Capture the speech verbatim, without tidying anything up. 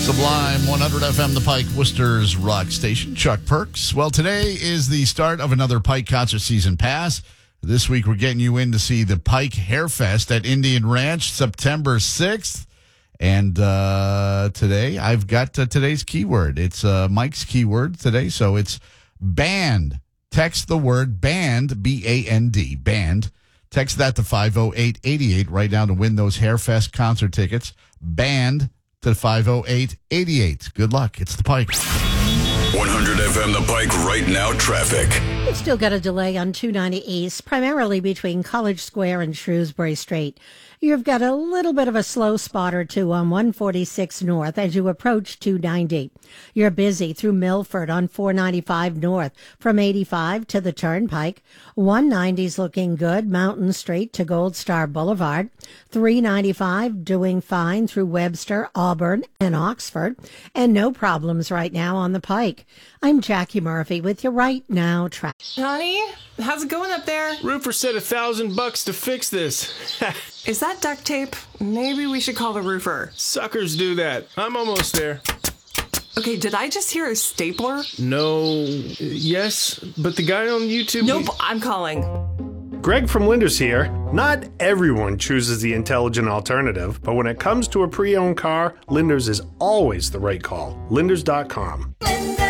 Sublime one hundred F M, the Pike, Worcester's rock station. Chuck Perks. Well, today is the start of another Pike concert season pass. This week, we're getting you in to see the Pike Hair Fest at Indian Ranch, September sixth. And uh, today, I've got uh, today's keyword. It's uh, Mike's keyword today, so it's band. Text the word band, B A N D, band. Text that to five oh eight eight eight right now to win those Hair Fest concert tickets. Band to five oh eight eight eight. Good luck. It's the Pike. one hundred F M, the Pike, right now traffic. We've still got a delay on two ninety East, primarily between College Square and Shrewsbury Street. You've got a little bit of a slow spot or two on one forty-six North as you approach two ninety. You're busy through Milford on four ninety-five North from eighty-five to the Turnpike. one ninety's looking good, Mountain Street to Gold Star Boulevard. three ninety-five doing fine through Webster, Auburn, and Oxford. And no problems right now on the Pike. I'm Jackie Murphy with your Right Now Traffic. Honey, how's it going up there? Roofer said a thousand bucks to fix this. Is that duct tape? Maybe we should call the roofer. Suckers do that. I'm almost there. Okay, did I just hear a stapler? No, yes, but the guy on YouTube... Nope, I'm calling. Greg from Linders here. Not everyone chooses the intelligent alternative, but when it comes to a pre-owned car, Linders is always the right call. Linders dot com. Linders.